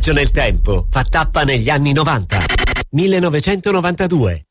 viaggio nel tempo fa tappa negli anni 90. 1992.